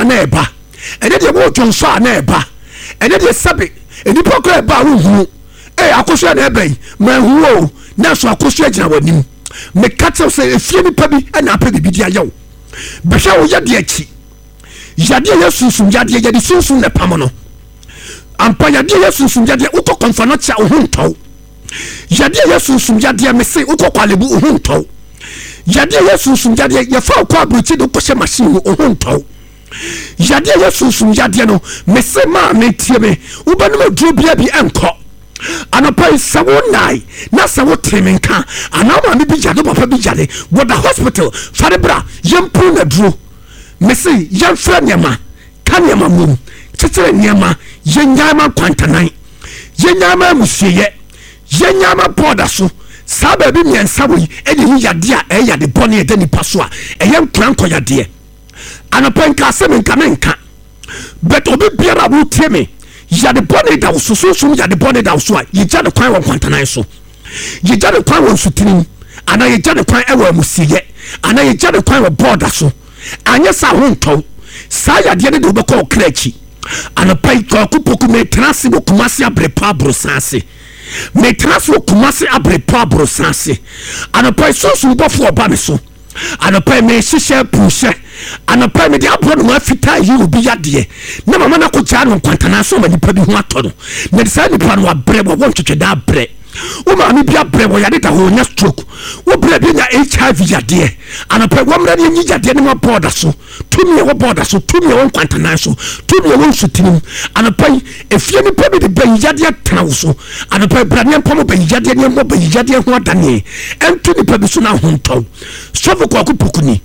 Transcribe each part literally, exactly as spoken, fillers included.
na eba ene de wo dwonso na eba ene de sabe eni poko eba wo hu eh akoso na eba yi ma hu o na so akoso agina wanim me katse se efie ni pa bi na pa bi dia yawo be hwe wo yade achi yade yesusun yade yade sunsun na pam no ampa yade yesusun yade uko konfano cha wo huntaw yade yesusun yade me se uko kwalebu wo huntaw yade yesusun yade ye fa kwa bruti do kose machine wo huntaw yade yesusun yade no me se ma me tie me wo banu ma duro bia bi enko anapai sawo nai na sawo tremenka anama mi bi jade papa bi jade wo da hospital farebra yempu na duro me se yemfra nyama kanyama mum tetere nyama yenyama kwantanan yenyama musiye yenyama poda so sabe bi miensa wo edi hu yade a e yade bone e dani paso a e yem kranko yade anapai ka se menka menka but obi biara wo tie me yade bone da so so so yade bone da so a ye jade kwan won kwantanan so ye jade kwan won sutinim ana ye jade kwan e wa musiye ana ye jade kwan wa border so anya sa honto sa yade ne de obekọ krachi ana pai ko kupoku me trase bo kumase abrepa brosase me trase bo kumase abrepa brosase ana pai so so bofo oba me so ana pai me hihye pushe ana pai me de abro no afita yi obi yade na mama na ko ja no kwantana so ma nipa bi ho ato no na sa nipa no abre bo won twetwe da abre wo ma mi bia abre bo yade da ho nya stroke wo bre bi nya H I V yade ana pai wo mra ni yade ne ma border so tumi wo border so tumi wo kwantana so tumi wo sutinim ana pai efie nipa bi de ban yade atana so ana pai bra ne pom ban yade ne mo ban yade ho adane ento nipa bi so na ho ntaw so ko akupukuni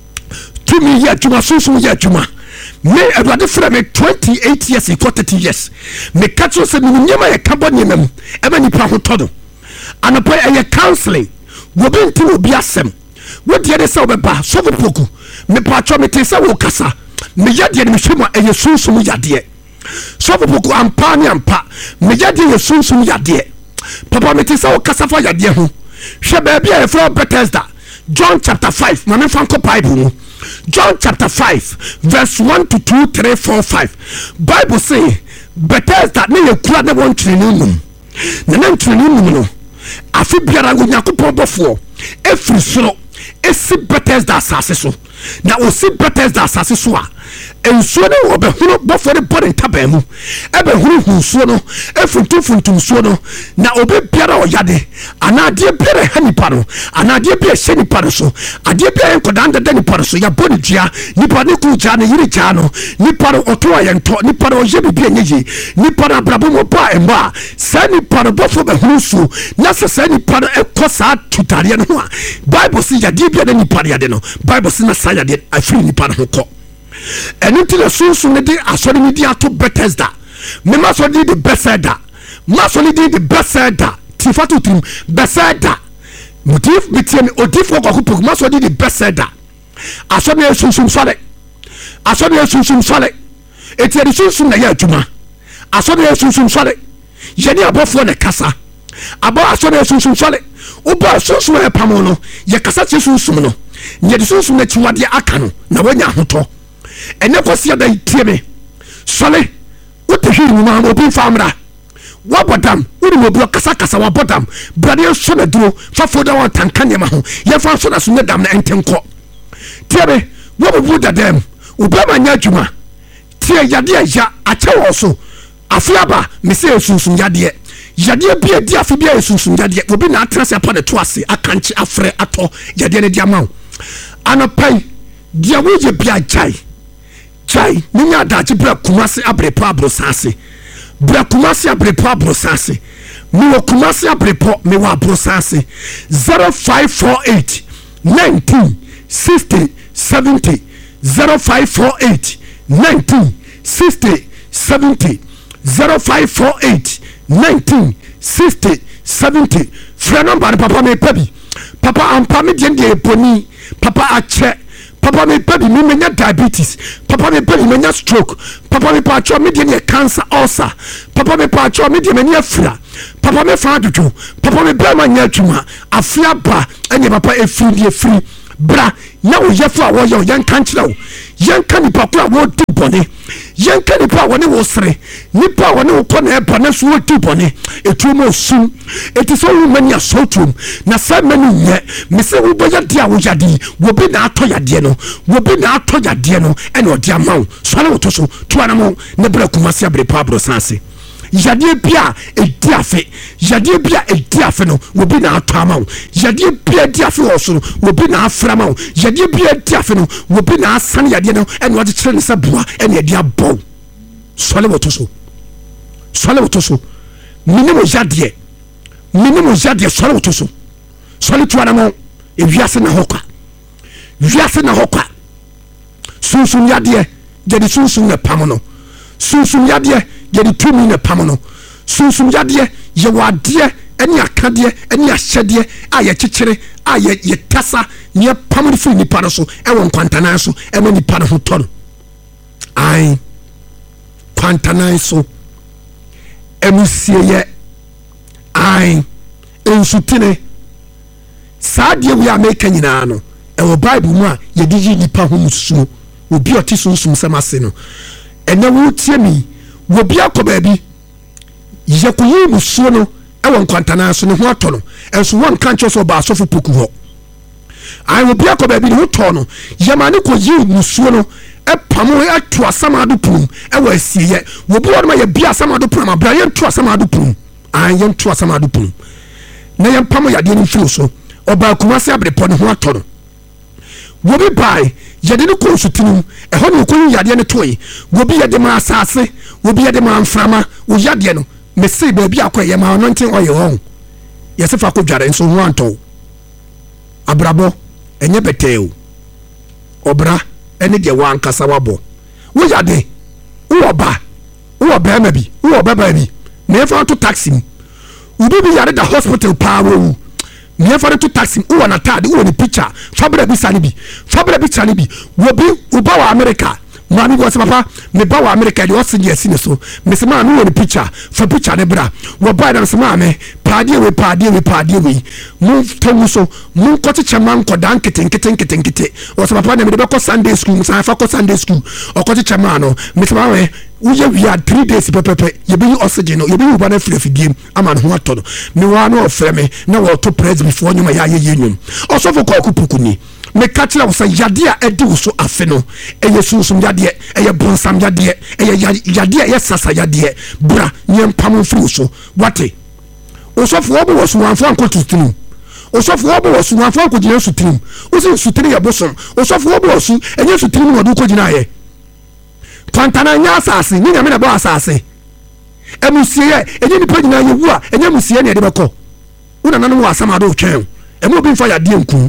tumi ya juma sunsun ya juma me adwade fra me twenty-eight years e thirty years me katso se me nyema ye kabo nyemam eba nipa ho todo anapa ye counseling wo be nti obi asem wo de de se obeba so poku me pacho me te se wo kasa me yade ne me hwema eye sunsun yade so poku ampa ni ampa me yade ye sunsun yade papa me te se wo kasa fa yade ho hwe ba bia e fra Bethesda John chapter five mama fanko Bible John chapter five verse one to two, three, four, five Bible say Bethesda ne yakura ne won training num na na training num no afi biara Onyankopon bofo efiri soro esi Bethesda asase so na osi Bethesda asase so a ensuo ne wo be hunu bofo ne body ntaba mu ebe hunu hunsuo no efuntu funtum suo no na obe biara oyade ana ade biara hanipa no ana ade biara shenipa no so ade biara enkodanda dani pa so ya boni dua nipa ne ku ja ne yiri ja no nipa no oto ayento nipa no oje bibia nyeji nipa na brabo mo pa emba sa nipa no bofo be hunu su na se sa nipa no ekosa tutare no ho a Bible si ya de biara nipa ya de no Bible si na sa ya de afiri nipa no ho ko enti na sunsun ne de asori ni di ato Bethesda me ma so di de Bethesda ma so di de Bethesda ti fatu tim Bethesda mutif bitiem odif ko ko ma so di de Bethesda asori ne sunsun sale asori ne sunsun sale eti de sunsun na ya adwuma asori ne sunsun sale ye ni abofo ne kasa abo asori ne sunsun sale oba sunsun e pamo no ye kasa che sunsun no ye de sunsun na chiwade aka no na wanya hoto ene kosia da tie me sole wote hiri mu ma obi famra wa bodam wuri mo bro kasa kasa wa bodam brade so na duro fa foda wa tankanya ma ho ye fa so na so ne dam na entenko tie me wo bo da dem obama nya adwuma tie yade ya ache wo so afiaba me se sunsun yade yade bia dia afi bia sunsun yade obi na atrase apa de to ase akanchi afre ato yade ne dia ma anapai dia wo je bia jai chai ninya dachi bra kumase abrepo abrosase bra kumase abrepo abrosase mi wo kumase abrepo mi wa abrosase zero five four eight nineteen sixty seventy zero five four eight nineteen sixty seventy zero five four eight nineteen sixty seventy fra number papa me pabi papa ampa me de de poni papa ache papa me baby me menya diabetes papa me baby menya stroke papa me pa cho me de cancer ulcer papa me pa cho me de menya fra papa me fa dudu papa me ba manya tuma afia ba enye papa efiri de efiri bra na wo yefo a wo ye yan kan kire wo yan kan nipa ko a wo di bone yan kan nipa a wo ne wo sere nipa a wo ne wo ko na e ba na so wo di bone etu mo sum eti so wo mani asotum na sa mani ye me se wo boya dia wo yadi wo bi na ato yade no wo bi na ato yade no e na odi amaw so na wo to so to anamo ne bra kumase abre pa abro sanse yade bia edi afe yade bia edi afe no wo bi na ato amaw yade bia edi afe wo so wo bi na afra amaw yade bia edi afe no wo bi na asan yade no e na odi kire ne se boa e na edi abɔ so na wo to so so na wo to so minimo yade minimo yade so na wo to so so le to anamo e wiase na hokwa wiase na hokwa sunsun yade jadi sunsun na pamono sunsun yade yedi tumi na pamono sunsun yade ye wade eni akade eni ahyede a ye kekere a ye ye tasa ye pamono fi nipa no so e won kwantana so e ma nipa no hoto no ai kwantana so emusie ye ai ensutine saade wi ameka nyina no e wo bible mu a ye di nipa ho musuo obi oti sunsun semase no ene wo tie mi wo bia ko ba bi ye ko yi musuo no e won kwantana so ne ho ato no enso won kan cho so ba asofo poku ho ai wo bia ko ba bi ne ho to no ye ma ne ko yi musuo no e pamo e to asamado pum e wo asiye wo bi won ma ye bia asamado pum abra ye to asamado pum ai ye to asamado pum na ye pamo yade ne firi so oba kumase abrepɔ ne ho ato no wo bi bai yade ne ko sutinum e ho ne ko yade ne toyi wo bi yade ma asase wo bi yade ma amframa wo yade no me sei ba bi akoye ma no ntin oye ho yese fa ko dware nso ho anto abrabo enye beteo obra ene de wan kasa wabo wo yade wo ba wo ba ma bi wo ba ba bi me fa to taxi ubi bi yade da hospital pa wo me fa to taxi wo na tade wo ni picture fabra bi sani bi fabra bi sani bi wo bi uba wa America mami go se papa me ba wa America de osinje asine so me se ma no ni picture fa picture ne bra wo ba da se ma me paade we paade we paade we mu tongu so mu ko teche man ko dan keten keten keten keten o se papa ne me de ko Sunday school sa fa ko Sunday school o ko teche man no me se ma we uye we are three days pepepe ye bi oxygen no ye bi uba na free game ama no ho ato no me wa no ofre me na wo to press before nyuma ya ye yenum o so fo ko akupuku ni me katla wo sa yade a edi wo so afe no eye sunsum yade eye bonsam yade eye yade eye sasa yade bra nyem pam free so wate osofo obo wo so wanfo anko tutinu osofo obo wo so wanfo anko gina sutinu osi sutinu ya bosom osofo obo wo so enye sutinu no do ko gina ye kwantana nya asase ni nyame na bo asase emusie ye enye ni pagina ye wu a enye musie ne de beko una nanu wa asama do twen emu bi mfa yade nku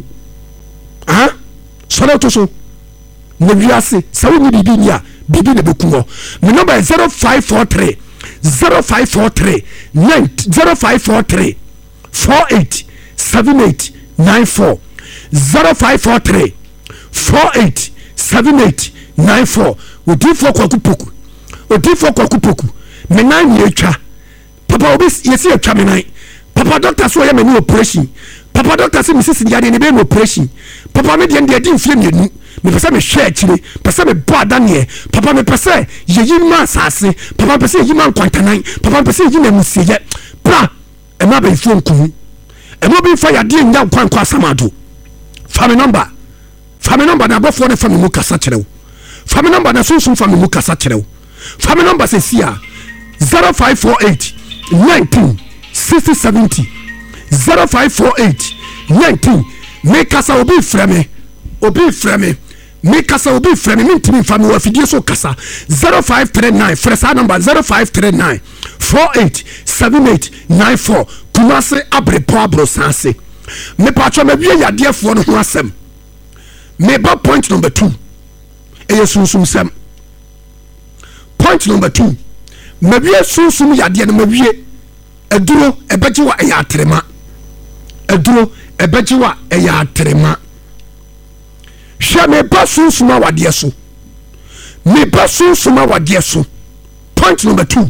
ah solo to so ne wiase sawo ni bibi ni a bibi ne beku ho me number zero five four three zero five four three nine zero five four three four eight seven eight nine four zero five four three four eight seven eight nine four odi fo kwaku poku odi fo kwaku poku me nan ye twa papa obi yesi atwa me nan papa doctor so ye me ni operation papa doctor se misisi yade ne be no operation papa me de de di mfie mienu me pese me hwe akire pese me bo adane papa me pese ye yima asase papa pese yima nkwantanan papa pese yima musiye bra e ma be fu nku e mo bi fa yade nya nkwankwa samado fa me number fa me number na bofo ne fa me mu kasa kirew fa me number na sunsun fa me mu kasa kirew fa me number se sia zero five four eight nineteen sixty seventy zero five four eight nineteen me kasa obi freme obi freme me kasa obi freme me ntimi fa me wafidie so kasa zero five three nine fresa number zero five three nine four eight seven eight nine four kumase abrepo abro sanse me pacho me wie yadefo no ho asem me ba point number two eye sunsum sem point number two me wie sunsum yade no me wie eduro ebeji wa eya atrema eduro ebeji wa eya atrema hwe me ba sunsum awade so me ba sunsum awade so point number two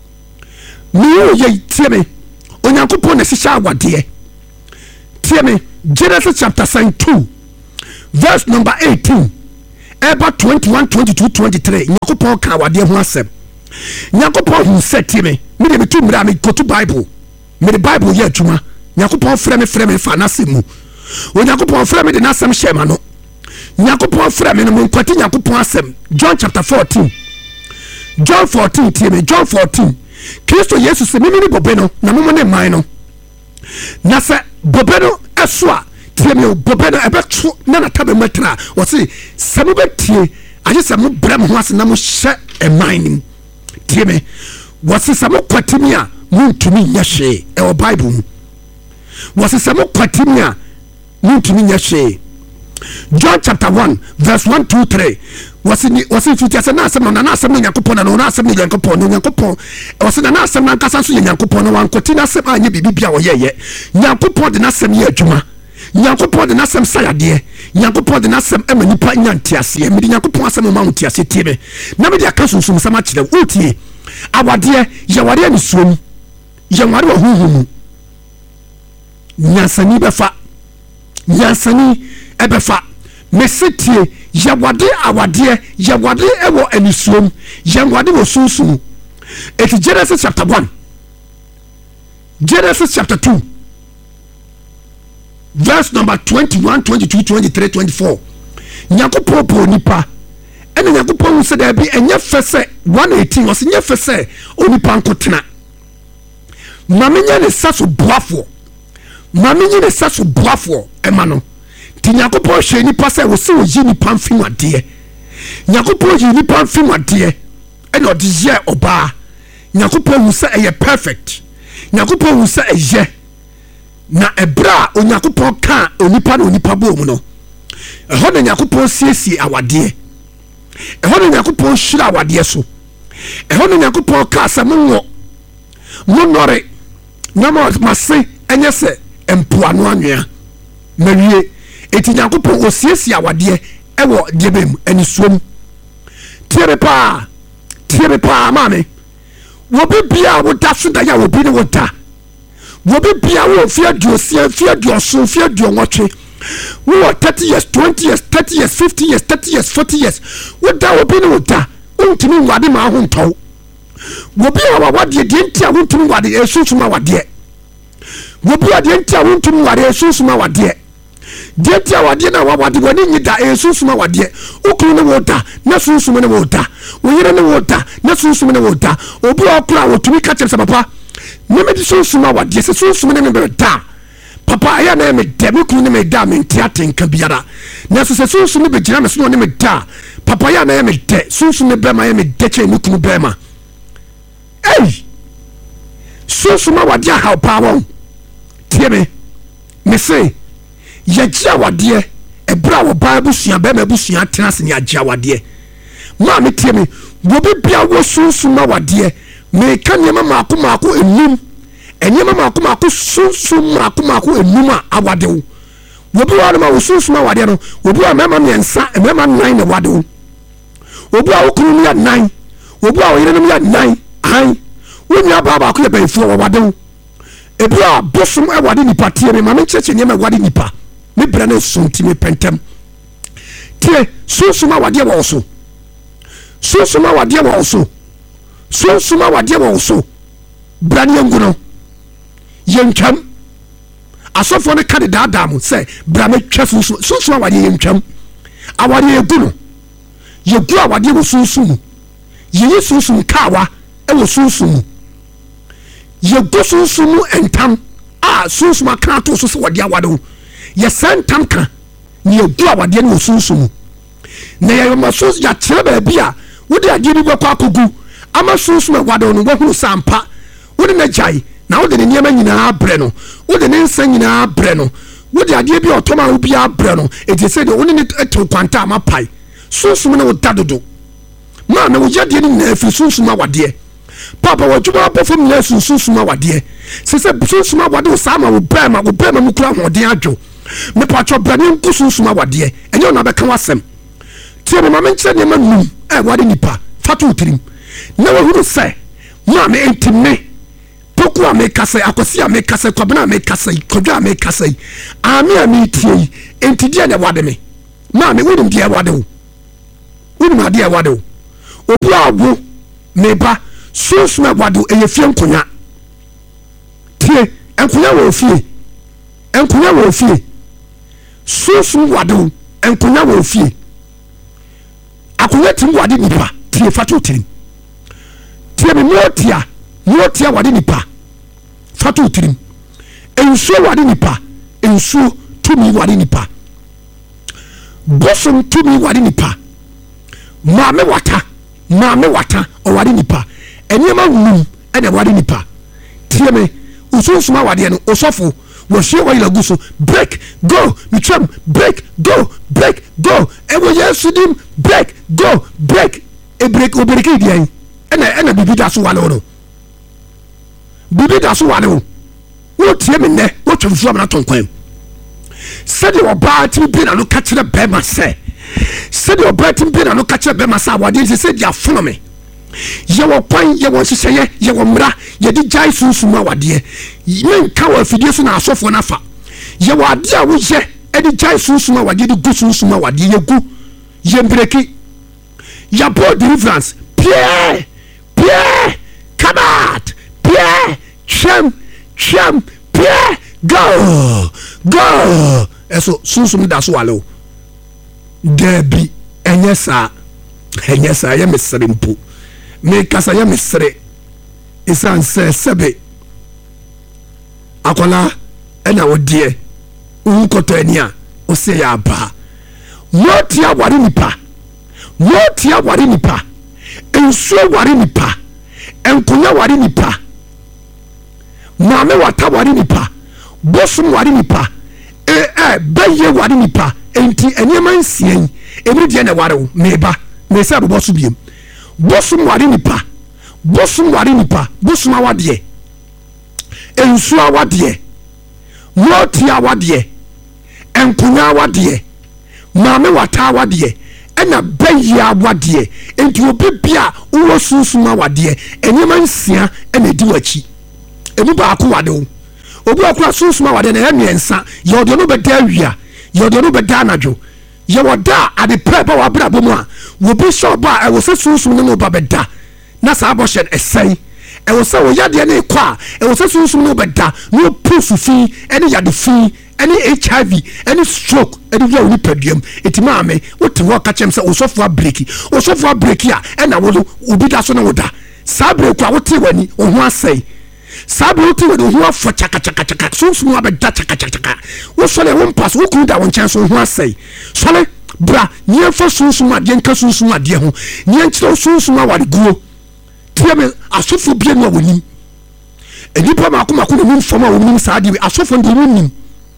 me ye tie me onyankopon na sisha awade tie me Genesis chapter two verse number eighteen eba twenty-one twenty-two twenty-three Nyankopɔn ka awade ho asɛm. Nyankopɔn hu sɛ me me de metu mra me go to Bible me the Bible yɛ adwuma. Nyankopɔn frɛ me frɛ me fa n'asɛm mu. Onyankopɔn frɛ me de n'asɛm hyɛ ma no. Nyankopɔn frɛ me no mo nkwati Nyankopɔn asɛm. John chapter fourteen John fourteen tie me John fourteen Kristo Yesu sɛ mimi ne bobe no na mo ne man no na sɛ bobe no ɛso a tie me bobe no ɛbɛto na na tabe matra wɔ se sɛ mo bɛtie agye sɛ mo brɛ mo ho ase na mo hyɛ ɛman nim tie me wɔ se sɛ mo kwati mi a mo ntumi nyɛ hwee ɛwɔ Bible mu wɔ se sɛ mo kwati mi a mo ntumi nyɛ hwee. John chapter one verse one two three was in was in future na asem na na asem na Nyankopɔn na na asem na Nyankopɔn no Nyankopɔn was na na asem na nkasa so Nyankopɔn no wan koti na asem anye bibi bia wo yeye Nyankopɔn de na asem ye adwuma Nyankopɔn de na asem sayade Nyankopɔn de na asem ema nipa nyantiase me de Nyankopɔn asem ma ntiase tie me na me de aka sunsum sama kyerɛ wotie awade ye wade ni suom ye wade wo huhu nyansani befa nyansani ebefa mesetie yawade awade yawade ewo anisuom yawade wo sunsun. It's Genesis chapter one Genesis chapter two verse number twenty-one twenty-two twenty-three twenty-four Nyankopɔn po nipa ene Nyankopɔn se da bi enye fese one eighteen was enye fese onipa nkotena ma menye ne saso boafo ma menye ne saso boafo ema no ti Nyankopɔn hwe nipa sɛ wo se wo yi nipa mfim ade Nyankopɔn yi nipa mfim ade ene ɔde yɛ ɔbaa Nyankopɔn hu sɛ ɛyɛ perfect Nyankopɔn hu sɛ ɛyɛ na ebra Onyankopɔn ka onipa na onipa bo mu no ɛhɔ na Nyankopɔn siesie awade ɛhɔ na Nyankopɔn hyira awade so ɛhɔ na Nyankopɔn ka sɛ monwo monore na mase ɛnyɛ sɛ empoano anwea mawie eti Nyankopɔn osiesie awade ɛwɔ debem anisuom tiere pa tiere pa mame wo bibia wo da so da ya wo bi ne wo da wo bibia wo fia duosia fia duoso fia duonwotwe wo thirty years twenty years thirty years fifty years thirty years forty years wo da wo bi ne wo da untimi wade ma ho ntow wo bia wa wade de ntia wo untimi wade esunsuma wade wo bia de ntia wo untimi wade esunsuma wade de ntia wade na wa wade woni nyida esunsuma wade ukuru ne wo da na sunsuma ne wo da wo yire ne wo da na sunsuma ne wo da obi okura wo tumi ka kyerɛ papa me me sunsuma wade se sunsuma ne me da papa aya na me de me kunu ne me da me ntia tenka biara na so se sunsuma be gira me so ne me da papa ya na me de sunsuma be ma ya me de che me kunu be ma ei sunsuma wade ha pa won tie me me say ya gia wade ebra wo bible sua be ma busua tenase ne agya wade ma me tie me wo be bia wo sunsuma wade me kan yema maako maako enum enyema maako maako sunsum maako maako enum a awade wo wo bi wa ma wo sunsuma wade no wo bi wa mema miensa mema nine na wade wo wo bi wa wo kunu ya nine wo bi wa wo yire no ya nine ai wo nya ba ba ko ye befo wo wade wo ebi a bosum e wade nipa tie me ma me cheche nyema wade nipa me bra na sunti me pentem tie sunsuma wade wo so sunsuma wade wo so sunsuma wade wo so brane nguno yentwam asofo ne kade daada mu se brame twa sunsuma sunsuma wade yentwam awade eguno yegu awade wo sunsum yeyi sunsum kawa e wo sunsum yegu sunsum entam a sunsuma kan to so se wade awade ye sentam kan ne yegu awade ne wo sunsum na ye ma sus ya kire ba bia wo de ade bi bekwa kogu ama sunsum wade no wo hu sampa wo de na jai na wo de ne niam nyina abre no wo de ne nsa nyina abre no wo de ade bi otoma wo bi abre no eti se de wo ne eto kwanta ama pai sunsum ne wo dadodo ma na wo jade ne na afi sunsum wade papa wo djuma abofom na sunsum wade se se sunsum wade wo sama wo ba ma wo ba ma mu kura hoden adwo me pacho brane nku sunsum wade enye na be kan wasem tie me ma me nkyere ne ma num e wade nipa fatu tirim na wo huru se ma me entime poku a me kase akosi a me kase kwabena me kase kodwa me kase ami ami tie entidie ne wade me ma me wonim de awade wo wonim ade awade wo obi awo meba sunsun awade eye fie nkonya tie enkonya wo fie enkonya wo fie sunsun wade enkonya wo fie akonya tim wade nipa tie fatu tirim tie me motia motia wade nipa fatu tirim enso wade nipa enso tumi wade nipa bosom tumi wade nipa maame wata maame wata o wade nipa enema wunum ene wade nipa tie me usunsuma wade no osofo wo hye wo ila guso break go mitram break go break go ewo yesu dim break go break e break o break e dian ena ena bibi da so wale no bibi da so wale wo tie me ne wo twemfo amana tonkwam sede oba ti bi na no ka kire be ma se sede oba ti bi na no ka kire be ma sa wade se se dia fono me ye wo kwan ye wo hyehyeye ye wo mra ye di jai sunsuma wade men ka wa fidie so na asofo na fa ye wo ade a wo ye e di jai sunsuma wade di gu sunsuma wade ye gu ye mbreki ya bo deliverance Pierre Pierre come out Pierre chem chem Pierre go go eso sunsum da so wale o debi enyesa enyesa ye mesere mpo me kasa ye mesere isan se sebe akola ena odie unkoto ania o se ya ba motia wari nipa motia wari nipa enso wari nipa enkonya wari nipa maame wata wari nipa bosom wari nipa e e baye wari nipa enti enema nsien emri de na ware wo meba me se abo boso biem bosom wari nipa bosom wari nipa bosom awade enso awade moti awade enkonya awade maame wata awade ena baye awade enti obi bia wo susuma awade enema nsia ena di wachi emu ba ko wade wo obi akura susuma wade na emiensa ye ode no beda awia ye ode no beda anadwo ye woda ade preba wa bra bomu a wo bi so ba e wo se susum no ba beda na sa aboshen esai e wo se wo yade na ekwa e wo se susum no beda no pusu fi ene yade fi ene H I V ene stroke ene ya oni paduam etima ame wo te wo ka chem se wo sofo breaki wo sofo breaki a e na wo obi da so na wo da sa break a wo te wani wo ho asai sabuti we do ho fo chaka chaka chaka so so ma be da chaka chaka chaka wo sole wo pass wo kun da won chan so ho asai sole bra nye fo so so ma de nka so so ma de ho nye nchiro so so ma wade guo tie me asofo bia no wonim enipa ma akoma ko nim fo ma wonim sa de asofo ndi wonim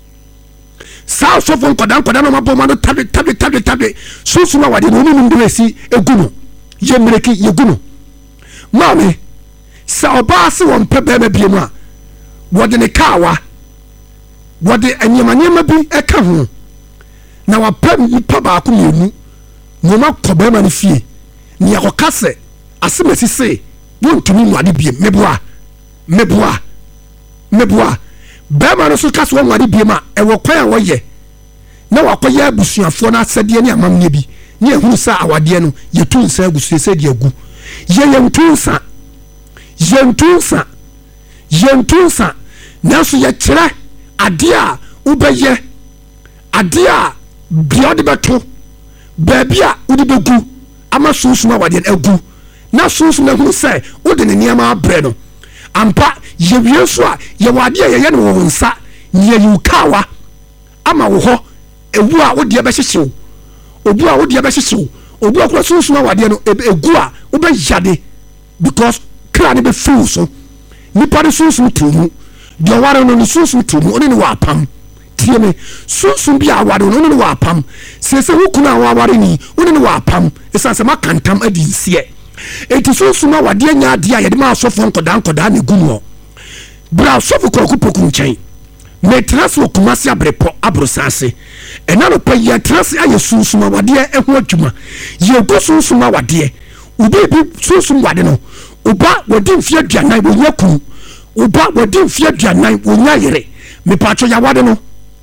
sa asofo nkoda nkoda no ma bo ma no tabe tabe tabe tabe so so ma wade no wonim de esi eguno ye mreki ye guno mame sa oba se won pebe ma biemu a wode ne kawa wode anyamanyama bi eka ho na wa pem nipa ba ko mienu no ma kobe ma ne fie ni akokase asemasi se wontumi nwade biem meboa meboa meboa be ma no so kase won nwade biem a e wo kwan a wo ye na wakoye abusuafo na asede ne amamne bi ne ehunu sa awade no yetu nsa agusu se de agu ye yentu nsa yentunsa yentunsa naso ye kire ade a ubeye ade a biode beto baabi a udi begu ama susuma wade agu na susuma hu se udi ne niam abre no ampa ye wieso a ye wade ye ye ne wo nsa ye yukawa ama wo ho ewu a udi be hyehyew obu a udi be hyehyew obu akura susuma wade no egu a ubeyade because krani be full so nipa de sunsun tumu de ware no sunsun tumu oni ne wa pam tie me sunsun bi aware no oni ne wa pam se se hukuna wa ware ni oni ne wa pam esanse makantam adi nsie eti sunsun ma wade anya ade a ye de ma asofo nkoda nkoda ne gumo bra asofo ko kupoku nchen me traso kumasi abrepo abrosase ena no pa ye traso aye sunsun ma wade eho adwuma ye go sunsun ma wade ubi bi sunsun wade no uba wodi mfie aduanan wo nyaku uba wodi mfie aduanan wo nyayere me pacho ya wade no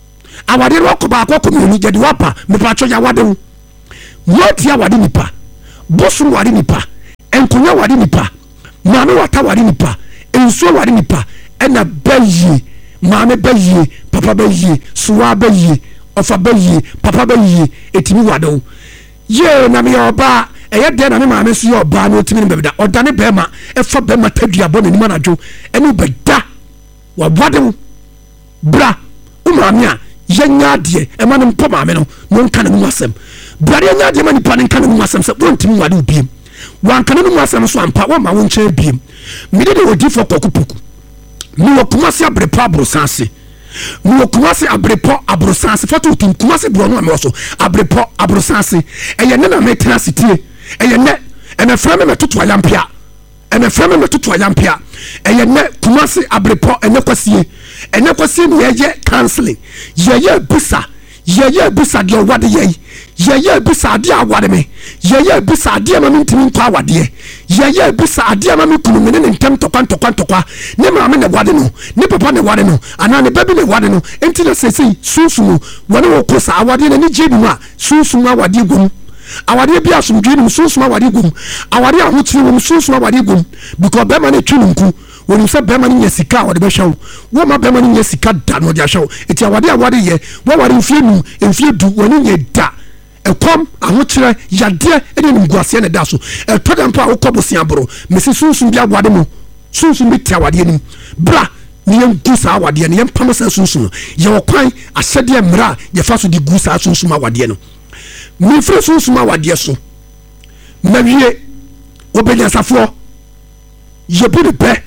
awade ro ko ba ko ko mi je de wapa me pa cho ya wade wo moti awade nipa bosu wade nipa enkonya wade nipa maame wata wade nipa enso wade nipa ena bayi maame bayi papa bayi suwa bayi ofa bayi papa bayi etimi wade wo ye na me oba eye de na me maame so ye oba na otimi ne bebda odane bema efa bema taduabo na nima najo enu beda wa wade wo bra umami a yenya de e ma ne mpo maame no no nka ne mu asem bra de yenya de ma nipa ne nka ne mu asem se wontimi wade obiem wan ka ne mu asem so ampa wo ma wo nche biem mi de odi fo kokupuku mi wo kumase abrepo abrosanse mi wo kumase abrepo abrosanse foto tin kumase bro no me so abrepo abrosanse eye ne na metena sitie eye ne e me frame me tutu ayampia e me frame me tutu ayampia eye ne kumase abrepo ene kwasie ene kwasie ne ye counseling ye ye bisa ye ye bisa de wade ye ye ye bisa de awade me ye ye bisa de ma ntimi nko awade ye ye bisa de ma me kunu me ne ntem tokwa tokwa tokwa ne ma me ne wade no ne papa ne wade no ana ne baby ne wade no enti na sesei sunsumu wone wo kosa awade ne je bi mu a sunsumu awade gum awade bi asumdwe ne sunsumu awade gum awade ahotire wo sunsumu awade gum because be ma ne twinunku woni se be ma ne nyesika awade be hwew wo ma be ma ne nyesika da no de hwew eti awade awade ye wo wade mfie nu mfie du woni nye da ekom ahotire yade ene nguase ne da so etoda mpa okobosia bro mesi sunsun bia awade mo sunsun bi tia awade nim bra ni yem gusa awade ne yem pamasa sunsun ye okwan asede mra ye fa so di gusa sunsun awade no mi fre sunsun awade so na wie obenya safo ye bu de pe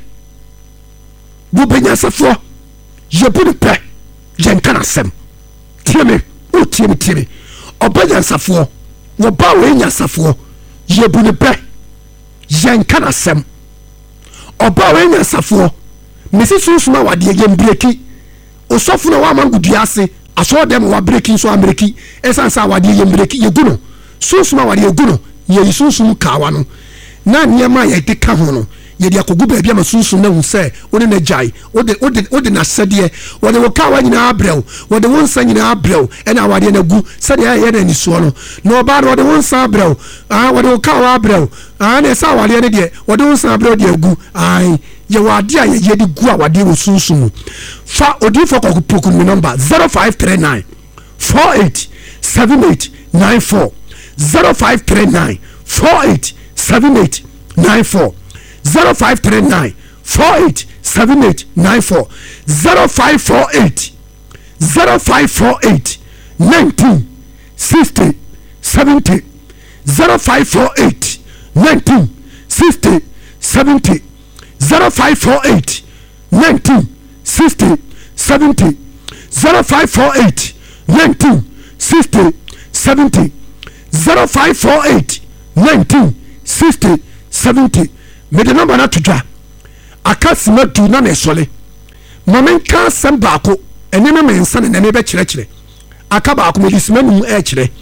bu benya safo ye bu de pe je nkana sem tieme o tieme tieme obenya safo wo ba we nya safo ye bu ne pe je nkana sem oba we nya safo mesi sunsun awade ye mbreki osofo na wa mangudua ase aso dem wa breaking so amreki esansa awade ye mbreki ye guno sunsun awade ye guno ye sunsun kawa no na niema ye de ka ho no ye de akogu ba bia ma sunsun na hu se one na jai ode ode ode na sede wode wo kawa nyina abrew wode won sa nyina abrew e na awade na gu sede ye na ni so no no ba wode won sa abrew ah wode wo kawa abrew ah na sa awade ne de wode won sa abrew de gu ai ye wade a ye de gu awade wo sunsun fa odi fo kokupoku mi number zero five three nine four eight seven eight nine four zero five three nine four eight seven eight nine four zero five three nine four eight seven eight nine four zero five four eight zero five four eight nineteen sixty seventy zero five four eight nineteen sixty seventy zero five four eight nineteen sixty seventy zero five four eight nineteen sixty seventy zero five four eight nineteen sixty seventy me de number na tudwa akasima du na na esole mamen ka sem baako ene me mensa ne ne be kire kire aka baako me disima num e kire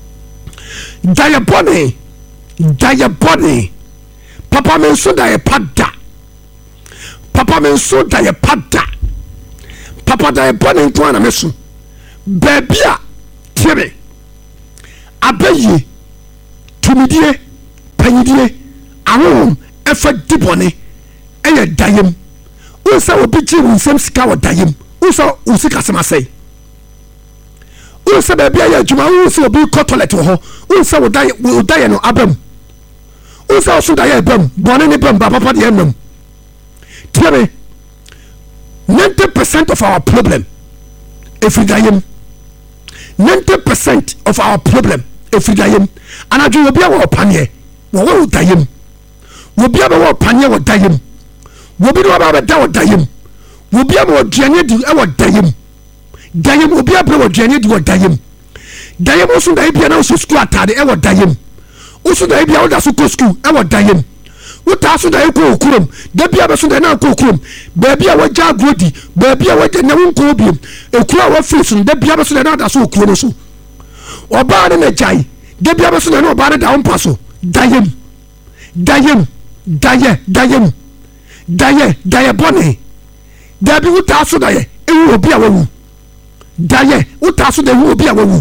diabone diabone papa men so da e pada papa men so da e pada papa da e bone nko na me so babia tiebe abaye tumidie panyidie awon efa dibone eye dayem unsa obi ji unsem sika wo dayem unsa usika semasei unsa babia ya juma unsa obi ko toilet ho unsa wo daye wo daye no abam unsa so daye abam bone ne bam papa de emam tiebe ninety percent of our problem if we dayem ninety percent of our problem if we dayem anaju obi a wo panye wo wo dayem wobi aba wo panye wo dayem wobi do aba da wo dayem wobi aba wo duane di e wo dayem dayem wobi aba wo duane di wo dayem dayem osu da bia na osu school atade e wo dayem osu da bia wo da so ko school e wo dayem wo ta so da ko okurum da bia ba so da na ko okurum ba bia wo ja godi ba bia wo de na wo ko obi ekura wo fisun da bia ba so da na da so okuro so oba ne na jai da bia ba so da na oba ne da wo paso dayem dayem daye dayem daye daye bone dabi wuta so daye ewu obi a wawu daye uta so da hu obi a wawu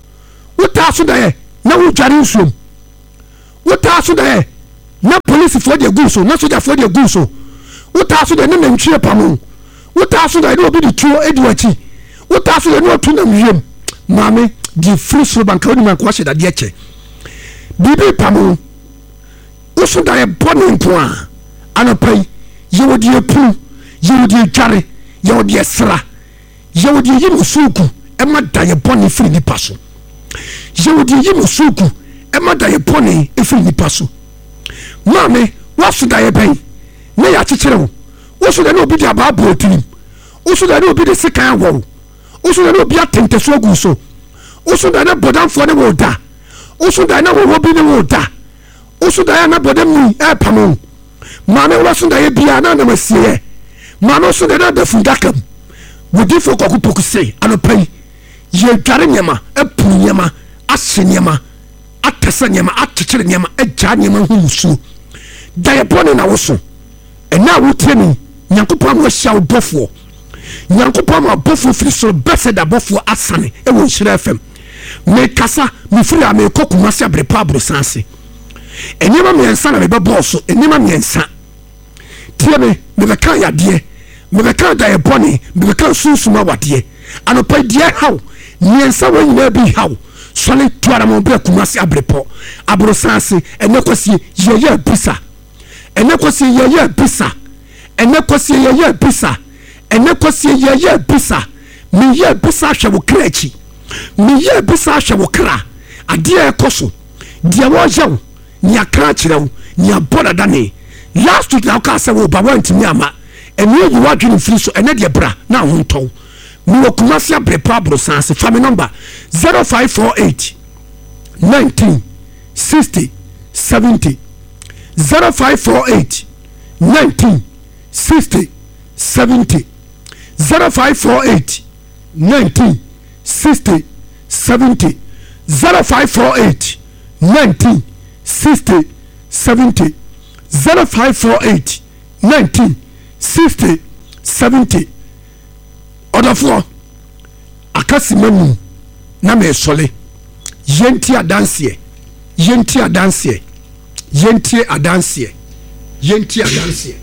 uta so daye na wo dware nsuom uta so daye na police for the gu so na soldier for the gu so uta so daye na ntwe pam uta so daye na obi di tuo edi wachi uta so daye na otu na wiem mame di free so banka oni man ko hye da de eche bibi pam uso daye boni nko a anapai yewodi epu yewodi dware yewodi esra yewodi yimu suku ema daye boni free ni paso yewodi yimu suku ema daye boni e free ni paso mame waso daye ben na ya kekere wo uso daye na obi di ababo otinim uso daye na obi de sekan wo uso daye na obi atente so agu so uso daye na bodanfo ne wo da uso daye na wo obi ne wo da uso daye na bodam ni e pamo mame waso daye bia na na masie mame uso daye na da fundakam wodi fo kokupoku sei anopai ye dware nyama epu nyama ase nyama atasa nyama akekere nyama agya nyama humusu daye bone na woso ena wotieni nyankopon mo hia obofo nyankopon mo obofo firi so bese da bofo asane e wo Nhyira F M me kasa me firi a me kokuma se abre pabro sanse enyema me ensa na me beboso enyema me ensa tie me me be kan yade me be kan daye bone me be kan sunsuma wade anopai die haw ni ensa wo nyina bi haw sole tuara mo be kuma se abre po abro sanse ene kwasi yeye bisa ene kwasi yeye bisa ene kwasi yeye bisa ene kwasi yeye bisa mi ye bisa hwe wo krachi mi ye bisa hwe wo kra ade ekoso de wo yaw ni akra kirew ni aboda dane last week na ka se wo ba wantimi ama ene yi wadwene firi so ene de bra na ho ntow mi wo kuma se abre pabro sanse family number zero five four eight nineteen sixty seventy zero five four eight nineteen sixty seventy zero five four eight nineteen sixty seventy zero five four eight nineteen sixty seventy zero five four eight nineteen sixty seventy odofo akasimanu na me sole yenti adanse yenti adanse yenti adanse yenti adanse